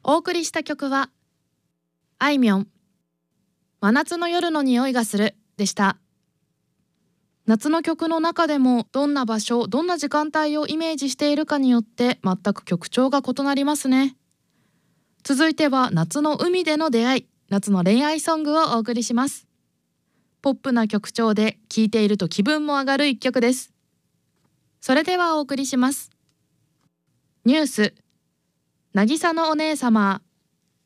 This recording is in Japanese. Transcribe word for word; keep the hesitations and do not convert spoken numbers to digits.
お送りした曲はあいみょん、真夏の夜の匂いがするでした。夏の曲の中でもどんな場所、どんな時間帯をイメージしているかによって全く曲調が異なりますね。続いては夏の海での出会い、夏の恋愛ソングをお送りします。ポップな曲調で聴いていると気分も上がる一曲です。それではお送りします。ニュース、渚のお姉様。